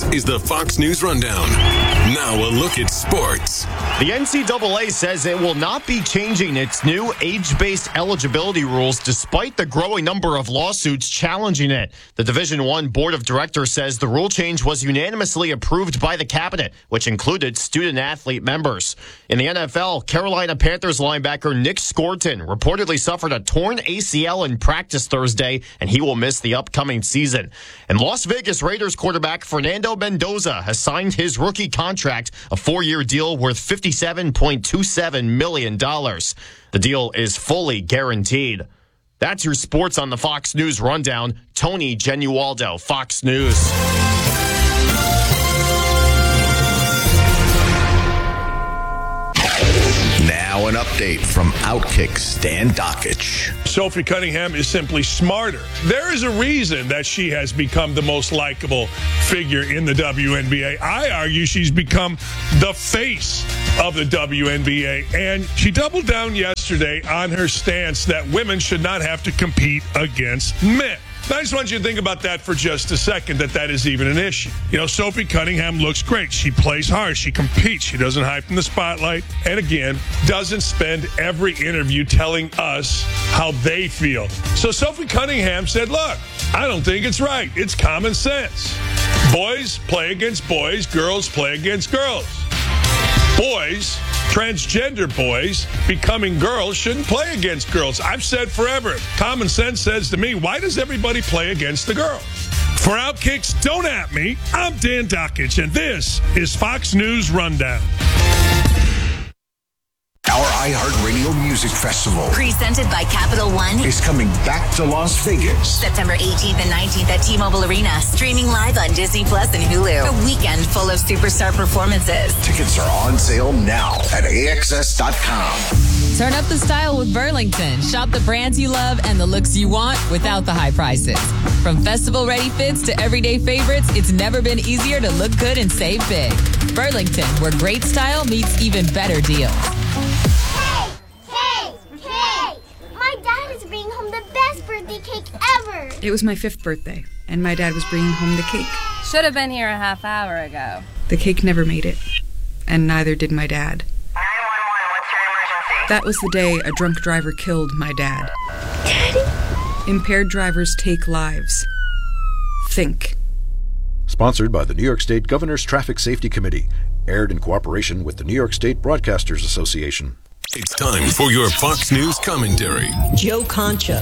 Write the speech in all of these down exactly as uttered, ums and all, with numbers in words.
is the Fox News Rundown. Now a look at sports. The N C double A says it will not be changing its new age-based eligibility rules despite the growing number of lawsuits challenging it. The Division I Board of Directors says the rule change was unanimously approved by the cabinet, which included student-athlete members. In the N F L, Carolina Panthers linebacker Nick Scorton reportedly suffered a torn A C L in practice Thursday, and he will miss the upcoming season. And Las Vegas Raiders quarterback Fernando Mendoza has signed his rookie contract, a four-year deal worth fifty-seven point two seven million dollars. The deal is fully guaranteed. That's your sports on the Fox News Rundown. Tony Genualdo, Fox News. Now an update from Outkick Stan Dockich. Sophie Cunningham is simply smarter. There is a reason that she has become the most likable figure in the W N B A. I argue she's become the face of the W N B A. And she doubled down yesterday on her stance that women should not have to compete against men. I just want you to think about that for just a second, that that is even an issue. You know, Sophie Cunningham looks great. She plays hard. She competes. She doesn't hide from the spotlight. And again, doesn't spend every interview telling us how they feel. So Sophie Cunningham said, look, I don't think it's right. It's common sense. Boys play against boys. Girls play against girls. Boys, transgender boys, becoming girls shouldn't play against girls. I've said forever, common sense says to me, why does everybody play against the girls? For Outkicks, don't at me. I'm Dan Dockich, and this is Fox News Rundown. Our iHeartRadio Music Festival, presented by Capital One, is coming back to Las Vegas. September eighteenth and nineteenth at T-Mobile Arena. Streaming live on Disney Plus and Hulu. A weekend full of superstar performances. Tickets are on sale now at A X S dot com. Turn up the style with Burlington. Shop the brands you love and the looks you want without the high prices. From festival-ready fits to everyday favorites, it's never been easier to look good and save big. Burlington, where great style meets even better deals. Hey! Hey! Hey! My dad is bringing home the best birthday cake ever! It was my fifth birthday, and my dad was bringing home the cake. Should have been here a half hour ago. The cake never made it, and neither did my dad. nine one one, what's your emergency? That was the day a drunk driver killed my dad. Daddy? Impaired drivers take lives. Think. Sponsored by the New York State Governor's Traffic Safety Committee. Aired in cooperation with the New York State Broadcasters Association. It's time for your Fox News commentary. Joe Concha.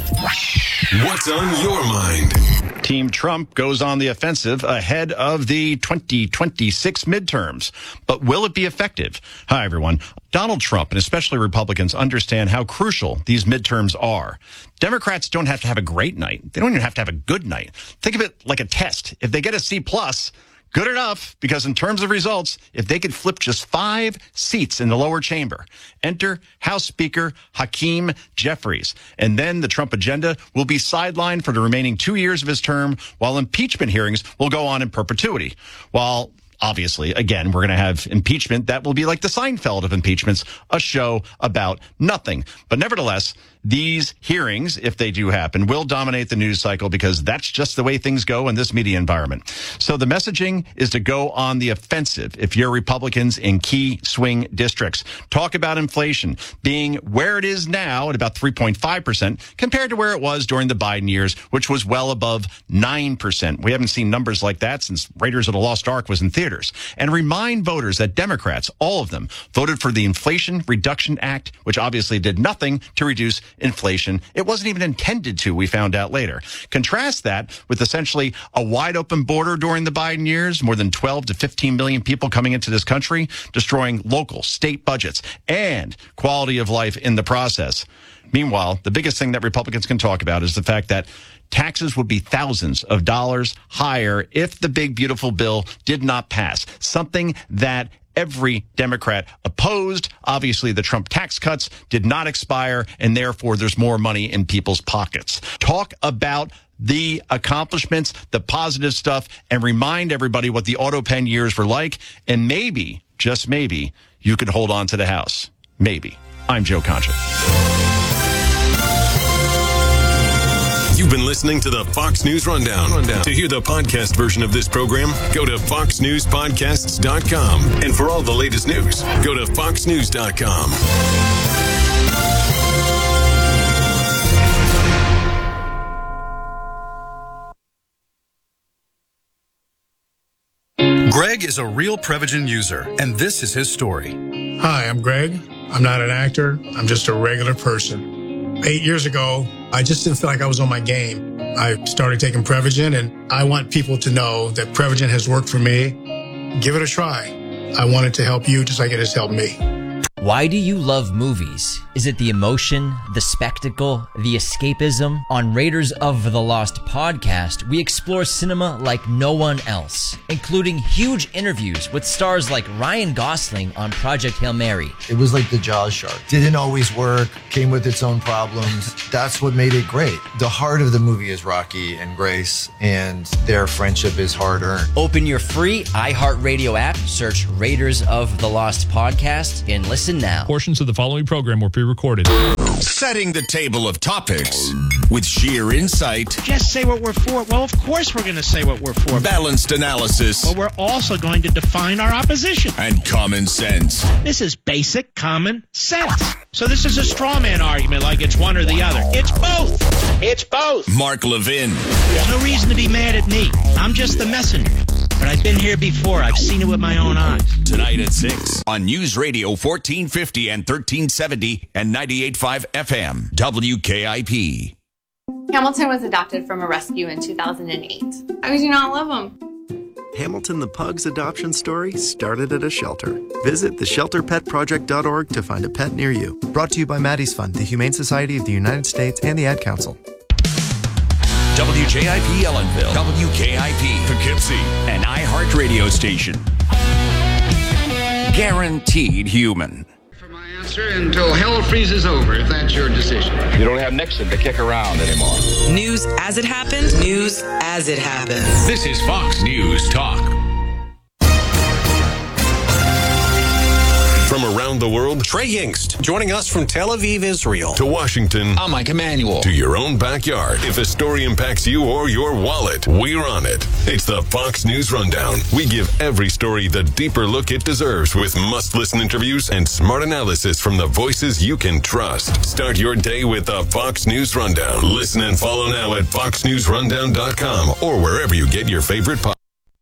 What's on your mind? Team Trump goes on the offensive ahead of the twenty twenty-six midterms. But will it be effective? Hi, everyone. Donald Trump and especially Republicans understand how crucial these midterms are. Democrats don't have to have a great night. They don't even have to have a good night. Think of it like a test. If they get a C plus, good enough, because in terms of results, if they could flip just five seats in the lower chamber, enter House Speaker Hakeem Jeffries, and then the Trump agenda will be sidelined for the remaining two years of his term, while impeachment hearings will go on in perpetuity. While obviously, again, we're going to have impeachment that will be like the Seinfeld of impeachments, a show about nothing. But nevertheless, these hearings, if they do happen, will dominate the news cycle because that's just the way things go in this media environment. So the messaging is to go on the offensive if you're Republicans in key swing districts. Talk about inflation being where it is now at about three point five percent compared to where it was during the Biden years, which was well above nine percent. We haven't seen numbers like that since Raiders of the Lost Ark was in theaters. And remind voters that Democrats, all of them, voted for the Inflation Reduction Act, which obviously did nothing to reduce inflation. It wasn't even intended to, we found out later. Contrast that with essentially a wide open border during the Biden years, more than twelve to fifteen million people coming into this country, destroying local, state budgets and quality of life in the process. Meanwhile, the biggest thing that Republicans can talk about is the fact that taxes would be thousands of dollars higher if the big, beautiful bill did not pass. Something that every Democrat opposed. Obviously, the Trump tax cuts did not expire, and therefore there's more money in people's pockets. Talk about the accomplishments, the positive stuff, and remind everybody what the AutoPen years were like. And maybe, just maybe, you could hold on to the House. Maybe. I'm Joe Concha. You've been listening to the Fox News Rundown. Rundown. To hear the podcast version of this program, go to fox news podcasts dot com. And for all the latest news, go to fox news dot com. Greg is a real Prevagen user, and this is his story. Hi, I'm Greg. I'm not an actor. I'm just a regular person. Eight years ago, I just didn't feel like I was on my game. I started taking Prevagen, and I want people to know that Prevagen has worked for me. Give it a try. I want it to help you just like it has helped me. Why do you love movies? Is it the emotion, the spectacle, the escapism? On Raiders of the Lost podcast, we explore cinema like no one else, including huge interviews with stars like Ryan Gosling on Project Hail Mary. It was like the Jaws shark. Didn't always work, came with its own problems. That's what made it great. The heart of the movie is Rocky and Grace, and their friendship is hard-earned. Open your free iHeartRadio app, search Raiders of the Lost podcast, and listen now. Portions of the following program were pre-recorded. Setting the table of topics with sheer insight. Just say what we're for. Well, of course we're going to say what we're for. Balanced analysis. But we're also going to define our opposition. And common sense. This is basic common sense. So this is a straw man argument like it's one or the other. It's both. It's both. Mark Levin. There's no reason to be mad at me. I'm just the messenger. But I've been here before. I've seen it with my own eyes. Tonight at six on News Radio fourteen fifty and thirteen seventy and ninety-eight point five F M, W K I P. Hamilton was adopted from a rescue in two thousand eight. How could you not love him? Hamilton the Pug's adoption story started at a shelter. Visit the shelter pet project dot org to find a pet near you. Brought to you by Maddie's Fund, the Humane Society of the United States, and the Ad Council. W J I P Ellenville, W K I P Poughkeepsie, an iHeart radio station. Guaranteed human. For my answer until hell freezes over, if that's your decision. You don't have Nixon to kick around anymore. News as it happened, news as it happened. This is Fox News Talk. From around the world, Trey Yingst, joining us from Tel Aviv, Israel. To Washington, I'm Mike Emanuel. To your own backyard. If a story impacts you or your wallet, we're on it. It's the Fox News Rundown. We give every story the deeper look it deserves with must-listen interviews and smart analysis from the voices you can trust. Start your day with the Fox News Rundown. Listen and follow now at fox news rundown dot com or wherever you get your favorite podcasts.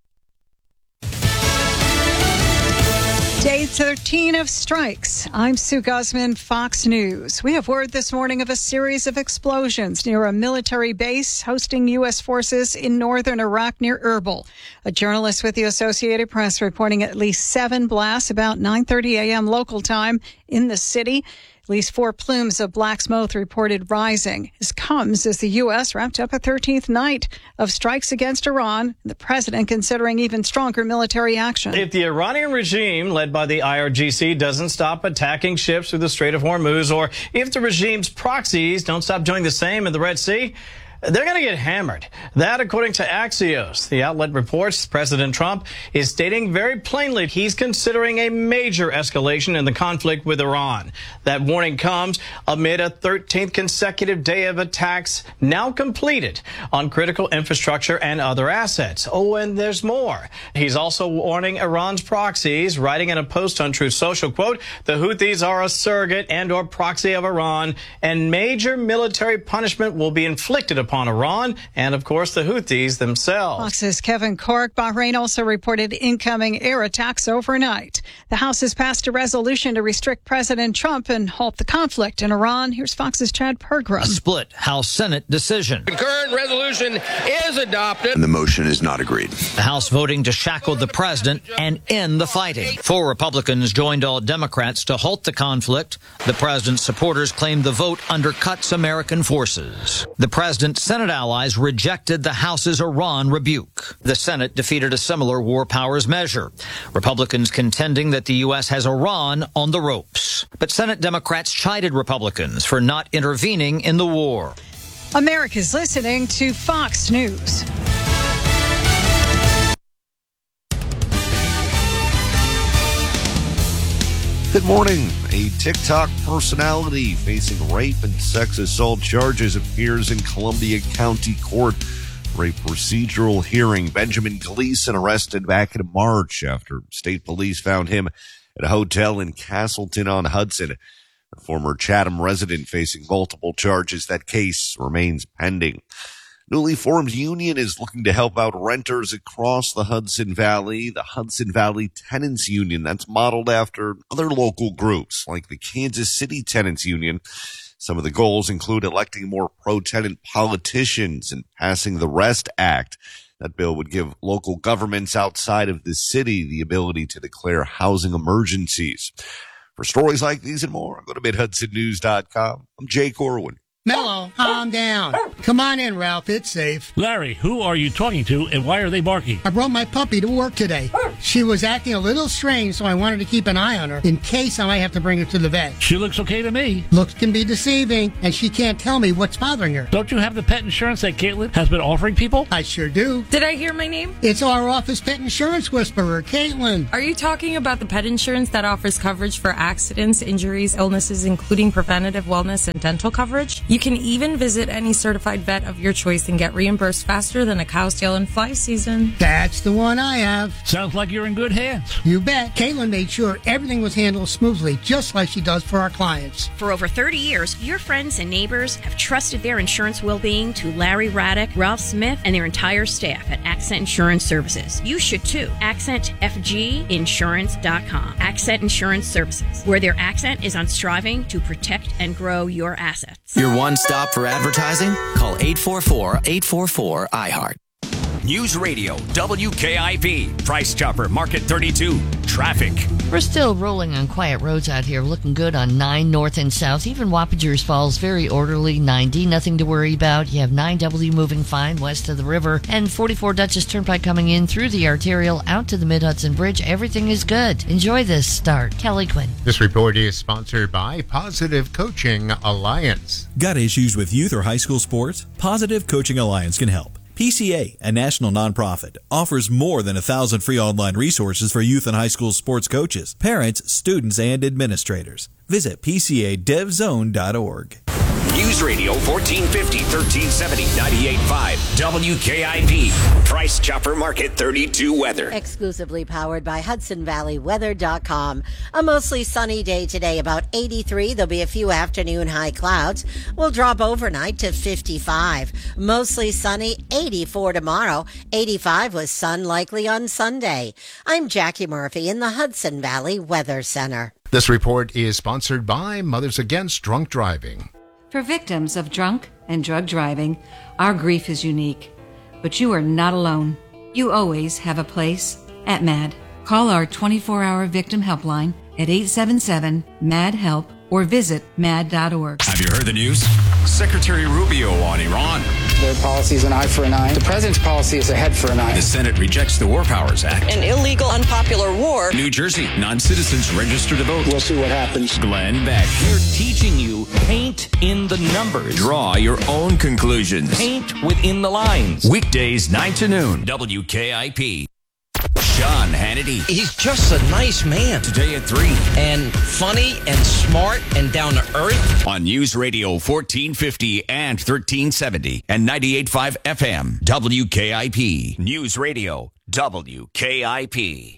Day thirteen of strikes. I'm Sue Guzman, Fox News. We have word this morning of a series of explosions near a military base hosting U S forces in northern Iraq near Erbil. A journalist with the Associated Press reporting at least seven blasts about nine thirty a.m. local time in the city. At least four plumes of black smoke reported rising. This comes as the U S wrapped up a thirteenth night of strikes against Iran, the president considering even stronger military action. If the Iranian regime, led by the I R G C, doesn't stop attacking ships through the Strait of Hormuz, or if the regime's proxies don't stop doing the same in the Red Sea, they're going to get hammered. That, according to Axios. The outlet reports President Trump is stating very plainly he's considering a major escalation in the conflict with Iran. That warning comes amid a thirteenth consecutive day of attacks now completed on critical infrastructure and other assets. Oh, and there's more. He's also warning Iran's proxies, writing in a post on Truth Social, quote, the Houthis are a surrogate and or proxy of Iran, and major military punishment will be inflicted upon on Iran and, of course, the Houthis themselves. Fox's Kevin Cork. Bahrain also reported incoming air attacks overnight. The House has passed a resolution to restrict President Trump and halt the conflict in Iran. Here's Fox's Chad Pergram. A split House-Senate decision. The current resolution is adopted. And the motion is not agreed. The House voting to shackle the president and end the fighting. Four Republicans joined all Democrats to halt the conflict. The president's supporters claimed the vote undercuts American forces. The president's Senate allies rejected the House's Iran rebuke. The Senate defeated a similar war powers measure. Republicans contending that the U S has Iran on the ropes. But Senate Democrats chided Republicans for not intervening in the war. America's listening to Fox News. Good morning. A TikTok personality facing rape and sex assault charges appears in Columbia County Court for a procedural hearing. Benjamin Gleason arrested back in March after state police found him at a hotel in Castleton on Hudson. A former Chatham resident facing multiple charges. That case remains pending. Newly formed union is looking to help out renters across the Hudson Valley. The Hudson Valley Tenants Union, that's modeled after other local groups like the Kansas City Tenants Union. Some of the goals include electing more pro-tenant politicians and passing the REST Act. That bill would give local governments outside of the city the ability to declare housing emergencies. For stories like these and more, go to mid hudson news dot com. I'm Jay Corwin. Mellow, calm down. Come on in, Ralph. It's safe. Larry, who are you talking to and why are they barking? I brought my puppy to work today. She was acting a little strange, so I wanted to keep an eye on her in case I might have to bring her to the vet. She looks okay to me. Looks can be deceiving, and she can't tell me what's bothering her. Don't you have the pet insurance that Caitlin has been offering people? I sure do. Did I hear my name? It's our office pet insurance whisperer, Caitlin. Are you talking about the pet insurance that offers coverage for accidents, injuries, illnesses, including preventative wellness and dental coverage? You can even visit any certified vet of your choice and get reimbursed faster than a cow's tail in fly season. That's the one I have. Sounds like you're in good hands. You bet. Caitlin made sure everything was handled smoothly, just like she does for our clients. For over thirty years, your friends and neighbors have trusted their insurance well-being to Larry Raddick, Ralph Smith, and their entire staff at Accent Insurance Services. You should too. accent f g insurance dot com. Accent Insurance Services, where their accent is on striving to protect and grow your assets. Your one-stop for advertising? Call eight four four, eight four four, I heart. News Radio, W K I P, Price Chopper, Market thirty-two, traffic. We're still rolling on quiet roads out here, looking good on nine north and south. Even Wappingers Falls, very orderly. nine D, nothing to worry about. You have nine W moving fine west of the river, and forty-four Dutchess Turnpike coming in through the arterial out to the Mid-Hudson Bridge. Everything is good. Enjoy this start. Kelly Quinn. This report is sponsored by Positive Coaching Alliance. Got issues with youth or high school sports? Positive Coaching Alliance can help. P C A, a national nonprofit, offers more than a thousand free online resources for youth and high school sports coaches, parents, students, and administrators. Visit p c a dev zone dot org. News Radio fourteen fifty, thirteen seventy, ninety-eight point five, W K I P, Price Chopper Market thirty-two weather. Exclusively powered by Hudson Valley Weather dot com. A mostly sunny day today, about eighty-three. There'll be a few afternoon high clouds. We'll drop overnight to fifty-five. Mostly sunny, eighty-four tomorrow. eighty-five with sun likely on Sunday. I'm Jackie Murphy in the Hudson Valley Weather Center. This report is sponsored by Mothers Against Drunk Driving. For victims of drunk and drug driving, our grief is unique. But you are not alone. You always have a place at MAD. Call our twenty-four hour victim helpline at eight seven seven, M A D, HELP or visit mad dot org. Have you heard the news? Secretary Rubio on Iran. Their policy is an eye for an eye. The president's policy is a head for an eye. The Senate rejects the War Powers Act. An illegal, unpopular war. New Jersey, non-citizens register to vote. We'll see what happens. Glenn Beck. We're teaching you paint in the numbers. Draw your own conclusions. Paint within the lines. Weekdays, nine to noon. W K I P. Sean Hannity. He's just a nice man. Today at three. And funny and smart and down to earth. On News Radio fourteen fifty and thirteen seventy and ninety-eight point five F M. W K I P. News Radio. W K I P.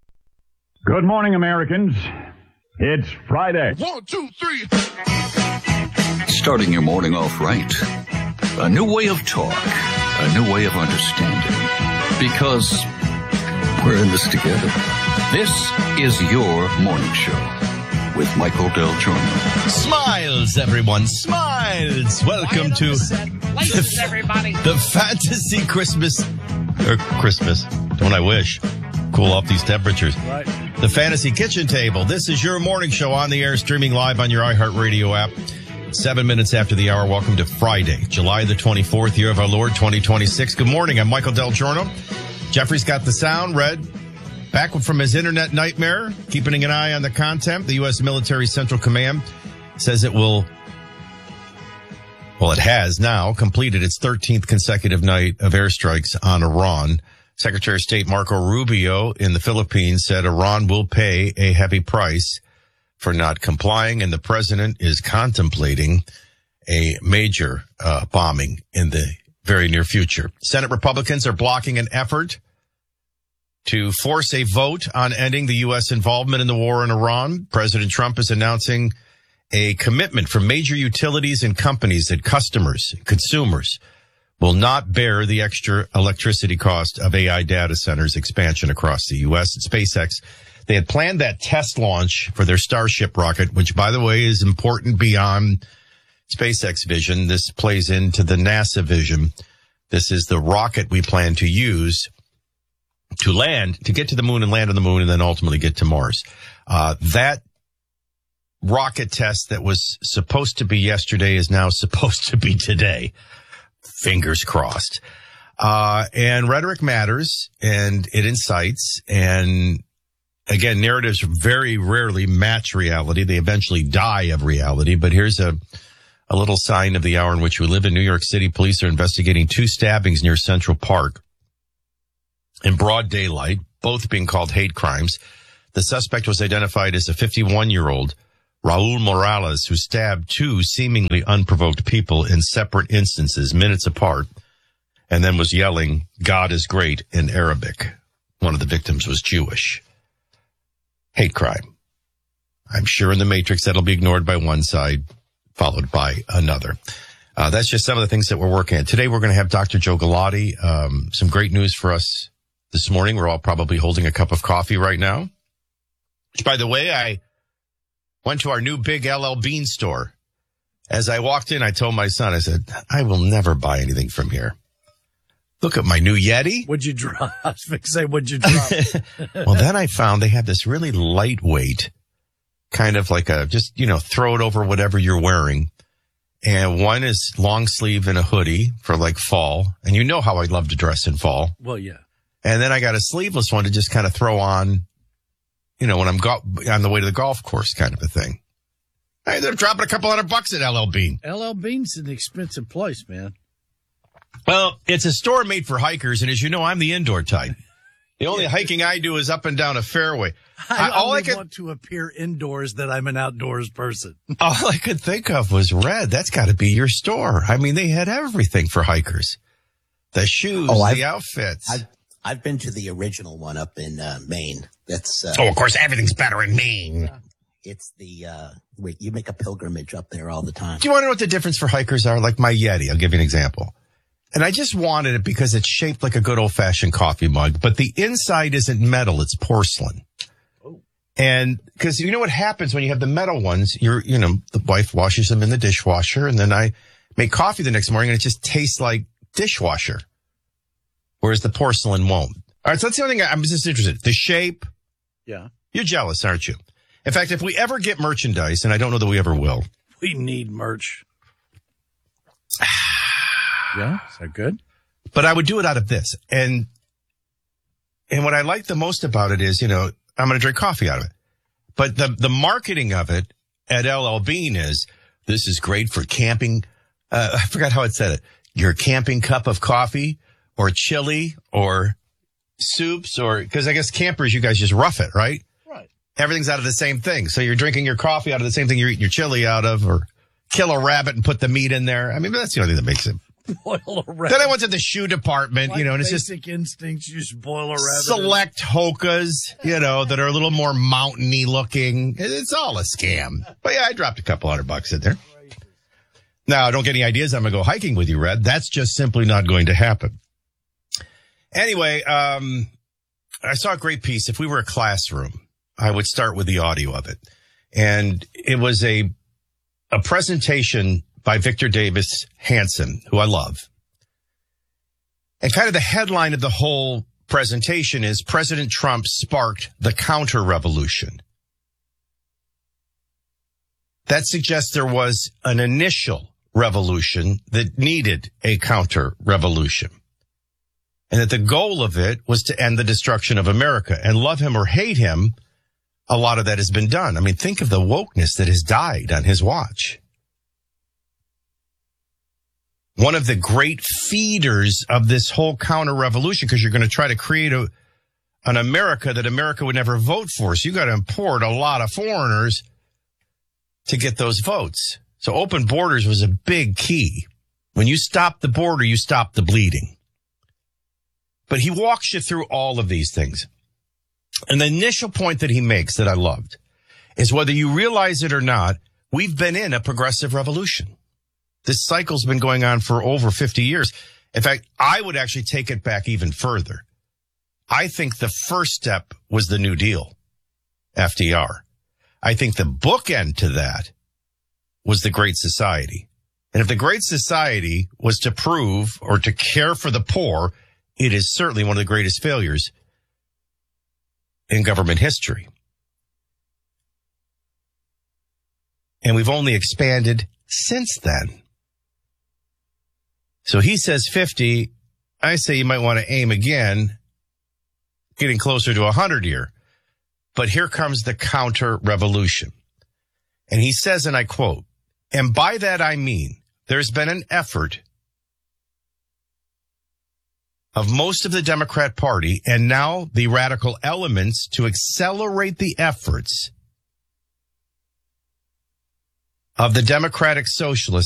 Good morning, Americans. It's Friday. One, two, three. Starting your morning off right. A new way of talk. A new way of understanding. Because we're in this together. This is your morning show with Michael Del Giorno. Smiles, everyone. Smiles. Welcome to Lights, everybody. the Fantasy Christmas. Or Christmas. Don't I wish. Cool off these temperatures. Right. The Fantasy Kitchen Table. This is your morning show on the air, streaming live on your iHeartRadio app. Seven minutes after the hour. Welcome to Friday, July the twenty-fourth, year of our Lord, twenty twenty-six. Good morning. I'm Michael Del Giorno. Jeffrey's got the sound. Red, back from his internet nightmare, keeping an eye on the content. The U S Military Central Command says it will, well, it has now completed its thirteenth consecutive night of airstrikes on Iran. Secretary of State Marco Rubio in the Philippines said Iran will pay a heavy price for not complying, and the president is contemplating a major uh, bombing in the very near future. Senate Republicans are blocking an effort to force a vote on ending the U S involvement in the war in Iran. President Trump is announcing a commitment from major utilities and companies that customers, consumers, will not bear the extra electricity cost of A I data centers expansion across the U S. And SpaceX, they had planned that test launch for their Starship rocket, which, by the way, is important beyond SpaceX vision. This plays into the NASA vision. This is the rocket we plan to use to land, to get to the moon and land on the moon and then ultimately get to Mars. Uh, that rocket test that was supposed to be yesterday is now supposed to be today. Fingers crossed. Uh, and rhetoric matters, and it incites, and again, narratives very rarely match reality. They eventually die of reality. But here's a, a little sign of the hour in which we live. In New York City, police are investigating two stabbings near Central Park in broad daylight, both being called hate crimes. The suspect was identified as a fifty-one-year-old Raul Morales, who stabbed two seemingly unprovoked people in separate instances minutes apart, and then was yelling, "God is great," in Arabic. One of the victims was Jewish. Hate crime. I'm sure in the Matrix that'll be ignored by one side, followed by another. Uh, that's just some of the things that we're working on. Today we're going to have Doctor Joe Galati. Um, some great news for us this morning. We're all probably holding a cup of coffee right now. Which, by the way, I went to our new big L L Bean store. As I walked in, I told my son, I said, I will never buy anything from here. Look at my new Yeti. What'd you drop? I was going to say, what'd you drop? Well, then I found they have this really lightweight, kind of like a, just, you know, throw it over whatever you're wearing. And one is long sleeve and a hoodie for like fall. And you know how I love to dress in fall. Well, yeah. And then I got a sleeveless one to just kind of throw on, you know, when I'm go- on the way to the golf course kind of a thing. I ended up dropping a couple hundred bucks at L L Bean. L L Bean's an expensive place, man. Well, it's a store made for hikers, and as you know, I'm the indoor type. The only hiking I do is up and down a fairway. I, I all only I could, want to appear indoors that I'm an outdoors person. All I could think of was Red. That's got to be your store. I mean, they had everything for hikers. The shoes, oh, the I've, outfits. I've, I've been to the original one up in uh, Maine. That's uh, Oh, of course, everything's better in Maine. It's the, uh, wait, you make a pilgrimage up there all the time. Do you want to know what the difference for hikers are? Like my Yeti, I'll give you an example. And I just wanted it because it's shaped like a good old-fashioned coffee mug, but the inside isn't metal, it's porcelain. Oh. And because you know what happens when you have the metal ones, you're, you know, the wife washes them in the dishwasher, and then I make coffee the next morning, and it just tastes like dishwasher, whereas the porcelain won't. All right, so that's the only thing I'm just interested. The shape. Yeah. You're jealous, aren't you? In fact, if we ever get merchandise, and I don't know that we ever will. We need merch. Yeah, is that good? But I would do it out of this. And and what I like the most about it is, you know, I'm going to drink coffee out of it. But the the marketing of it at L L Bean is, this is great for camping. Uh, I forgot how it said it. Your camping cup of coffee or chili or soups, or because I guess campers, you guys just rough it, right? Right. Everything's out of the same thing. So you're drinking your coffee out of the same thing you're eating your chili out of, or kill a rabbit and put the meat in there. I mean, that's the only thing that makes it. Boil a rabbit. Then I went to the shoe department, like you know, and it's just basic instincts. You just boil a rabbit. Select Hokas, you know, that are a little more mountainy looking. It's all a scam. But yeah, I dropped a couple hundred bucks in there. Now, don't get any ideas. I'm going to go hiking with you, Red. That's just simply not going to happen. Anyway, um, I saw a great piece. If we were a classroom, I would start with the audio of it. And it was a, a presentation by Victor Davis Hanson, who I love. And kind of the headline of the whole presentation is President Trump sparked the counter-revolution. That suggests there was an initial revolution that needed a counter-revolution. And that the goal of it was to end the destruction of America. And love him or hate him, a lot of that has been done. I mean, think of the wokeness that has died on his watch. One of the great feeders of this whole counter-revolution, because you're going to try to create a, an America that America would never vote for. So you got to import a lot of foreigners to get those votes. So open borders was a big key. When you stop the border, you stop the bleeding. But he walks you through all of these things. And the initial point that he makes that I loved is whether you realize it or not, we've been in a progressive revolution. This cycle's been going on for over fifty years. In fact, I would actually take it back even further. I think the first step was the New Deal, F D R. I think the bookend to that was the Great Society. And if the Great Society was to prove or to care for the poor, it is certainly one of the greatest failures in government history. And we've only expanded since then. So he says fifty. I say you might want to aim again, getting closer to one hundred here. But here comes the counter-revolution. And he says, and I quote, and by that I mean, there's been an effort of most of the Democrat Party and now the radical elements to accelerate the efforts of the Democratic Socialists